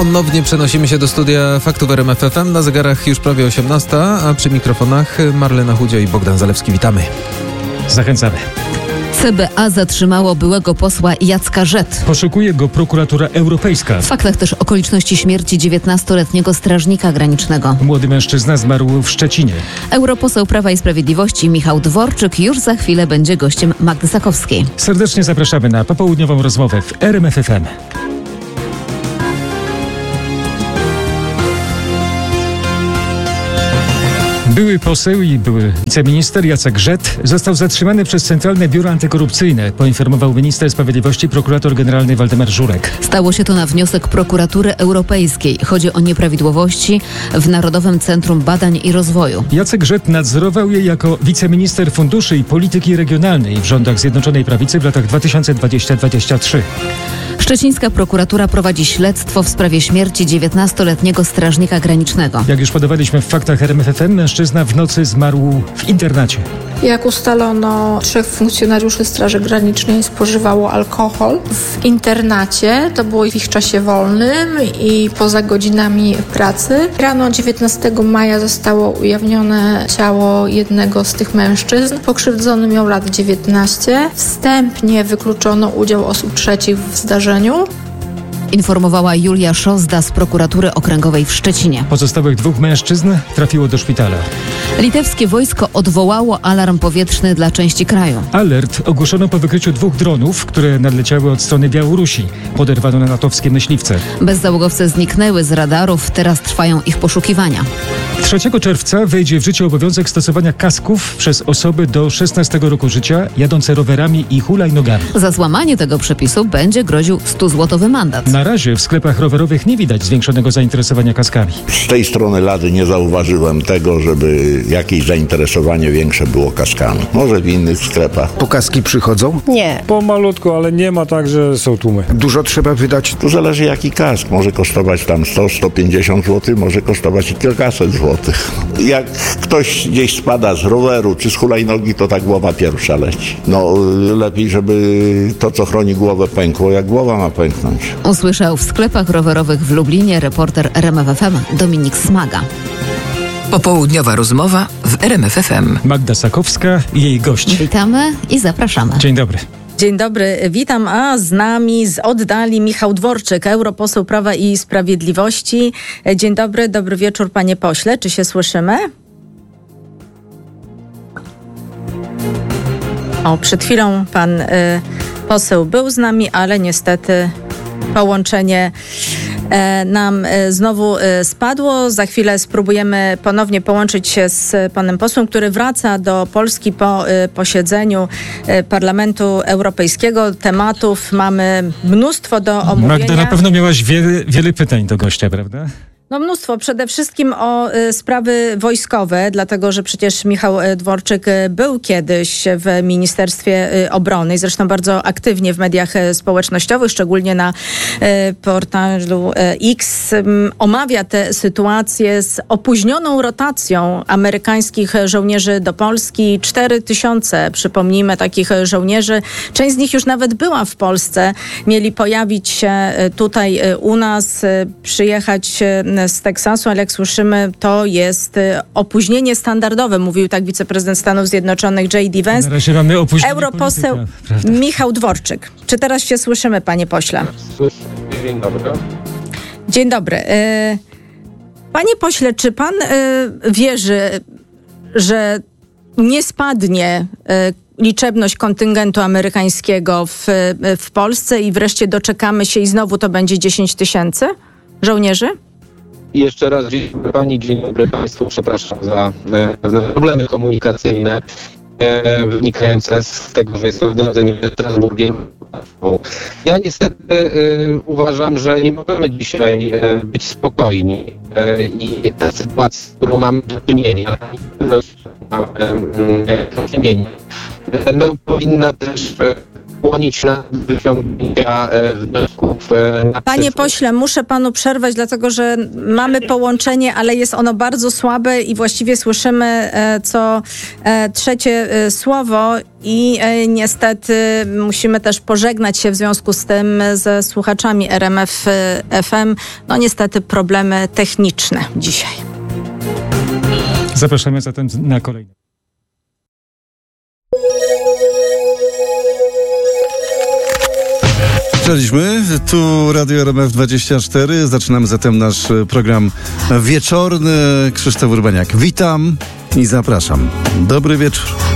Ponownie przenosimy się do studia Faktów w RMF FM. Na zegarach już prawie 18, a przy mikrofonach Marlena Chudzio i Bogdan Zalewski. Witamy. Zachęcamy. CBA zatrzymało byłego posła Jacka Żett. Poszukuje go prokuratura europejska. W faktach też okoliczności śmierci 19-letniego strażnika granicznego. Młody mężczyzna zmarł w Szczecinie. Europoseł Prawa i Sprawiedliwości Michał Dworczyk już za chwilę będzie gościem Magdy Sakowskiej. Serdecznie zapraszamy na popołudniową rozmowę w RMF FM. Były poseł i były wiceminister Jacek Żett został zatrzymany przez Centralne Biuro Antykorupcyjne, poinformował minister sprawiedliwości prokurator generalny Waldemar Żurek. Stało się to na wniosek prokuratury europejskiej. Chodzi o nieprawidłowości w Narodowym Centrum Badań i Rozwoju. Jacek Żett nadzorował je jako wiceminister funduszy i polityki regionalnej w rządach Zjednoczonej Prawicy w latach 2020-2023. Szczecińska prokuratura prowadzi śledztwo w sprawie śmierci 19-letniego strażnika granicznego. Jak już podawaliśmy w faktach RMF FM, mężczyzna w nocy zmarł w internacie. Jak ustalono, 3 funkcjonariuszy Straży Granicznej spożywało alkohol w internacie. To było w ich czasie wolnym i poza godzinami pracy. Rano 19 maja zostało ujawnione ciało jednego z tych mężczyzn. Pokrzywdzony miał lat 19. Wstępnie wykluczono udział osób trzecich w zdarzeniu. Informowała Julia Szozda z prokuratury okręgowej w Szczecinie. Pozostałych 2 mężczyzn trafiło do szpitala. Litewskie wojsko odwołało alarm powietrzny dla części kraju. Alert ogłoszono po wykryciu 2 dronów, które nadleciały od strony Białorusi. Poderwano na natowskie myśliwce. Bezzałogowce zniknęły z radarów, teraz trwają ich poszukiwania. 3 czerwca wejdzie w życie obowiązek stosowania kasków przez osoby do 16 roku życia jadące rowerami i hulajnogami. Za złamanie tego przepisu będzie groził 100-złotowy mandat. Na razie w sklepach rowerowych nie widać zwiększonego zainteresowania kaskami. Z tej strony Lady nie zauważyłem tego, żeby jakieś zainteresowanie większe było kaskami. Może w innych sklepach. Po kaski przychodzą? Nie. Pomalutku, ale nie ma tak, że są tłumy. Dużo trzeba wydać? To zależy jaki kask. Może kosztować tam 100-150 zł, może kosztować i kilkaset złotych. Jak ktoś gdzieś spada z roweru czy z hulajnogi, to ta głowa pierwsza leci. No lepiej, żeby to, co chroni głowę, pękło, jak głowa ma pęknąć. Usłyszał w sklepach rowerowych w Lublinie reporter RMF FM Dominik Smaga. Popołudniowa rozmowa w RMF FM. Magda Sakowska i jej gość. Witamy i zapraszamy. Dzień dobry. Dzień dobry, witam, a z nami z oddali Michał Dworczyk, europoseł Prawa i Sprawiedliwości. Dzień dobry, dobry wieczór panie pośle, czy się słyszymy? O, przed chwilą pan poseł był z nami, ale niestety połączenie nam znowu spadło. Za chwilę spróbujemy ponownie połączyć się z panem posłem, który wraca do Polski po posiedzeniu Parlamentu Europejskiego. Tematów mamy mnóstwo do omówienia. Magda, na pewno miałaś wiele pytań do gościa, prawda? No mnóstwo, przede wszystkim o sprawy wojskowe, dlatego że przecież Michał Dworczyk był kiedyś w Ministerstwie Obrony i zresztą bardzo aktywnie w mediach społecznościowych, szczególnie na portalu X, omawia tę sytuację z opóźnioną rotacją amerykańskich żołnierzy do Polski. 4000, przypomnijmy, takich żołnierzy. Część z nich już nawet była w Polsce. Mieli pojawić się tutaj u nas, przyjechać z Teksasu, ale jak słyszymy, to jest opóźnienie standardowe, mówił tak wiceprezydent Stanów Zjednoczonych J.D. Vance. Na razie mamy opóźnienie europoseł polityka, Michał Dworczyk. Czy teraz się słyszymy, panie pośle? Dzień dobry. Dzień dobry. Panie pośle, czy pan wierzy, że nie spadnie liczebność kontyngentu amerykańskiego w Polsce i wreszcie doczekamy się i znowu to będzie 10 000 żołnierzy? Jeszcze raz dzień dobry pani, dzień dobry państwu. Przepraszam za pewne problemy komunikacyjne wynikające z tego, że jest to wydarzenie w Strasburgiem. Ja niestety uważam, że nie możemy dzisiaj być spokojni i ta sytuacja, z którą mamy do czynienia, no, powinna też skłonić na wyciągnięcia wniosków. Panie pośle, muszę panu przerwać, dlatego że mamy połączenie, ale jest ono bardzo słabe i właściwie słyszymy co trzecie słowo i niestety musimy też pożegnać się w związku z tym ze słuchaczami RMF FM. No niestety problemy techniczne dzisiaj. Zapraszamy zatem na kolejne. Cześć, tu Radio RMF24. Zaczynamy zatem nasz program wieczorny. Krzysztof Urbaniak. Witam i zapraszam. Dobry wieczór.